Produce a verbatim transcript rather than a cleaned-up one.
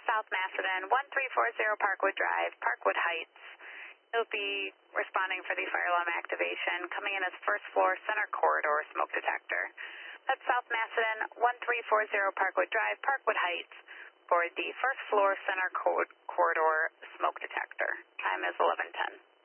South Macedon, one three four zero Parkwood Drive, Parkwood Heights. He'll be responding for the fire alarm activation, coming in as first floor center corridor smoke detector. That's South Macedon, one three four zero Parkwood Drive, Parkwood Heights, for the first floor center corridor smoke detector. Time is eleven ten.